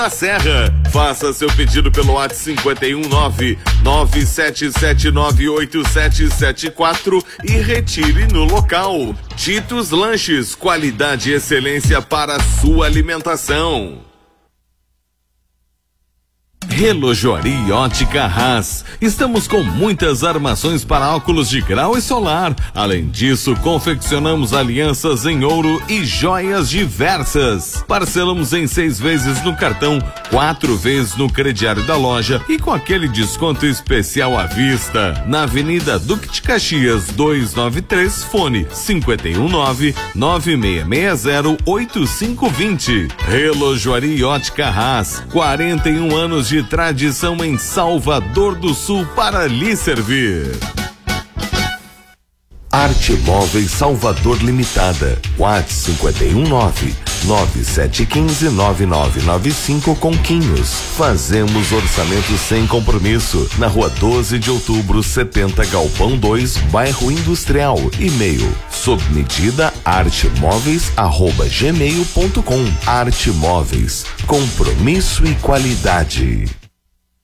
Na Serra, faça seu pedido pelo WhatsApp 51997798774 e retire no local. Titos Lanches, qualidade e excelência para a sua alimentação. Relojoaria Ótica Haas. Estamos com muitas armações para óculos de grau e solar. Além disso, confeccionamos alianças em ouro e joias diversas. Parcelamos em 6 vezes no cartão, 4 vezes no crediário da loja e com aquele desconto especial à vista. Na Avenida Duque de Caxias, 293, fone 51996608520. Relojoaria Ótica Haas, 41 anos de tradição em Salvador do Sul para lhe servir. Arte Móveis Salvador Limitada. WhatsApp 51997159995 Conquinhos. Fazemos orçamento sem compromisso. Na Rua 12 de Outubro, 70, Galpão 2, Bairro Industrial. E-mail sob medida artemóveis@gmail.com. Arte Móveis, compromisso e qualidade.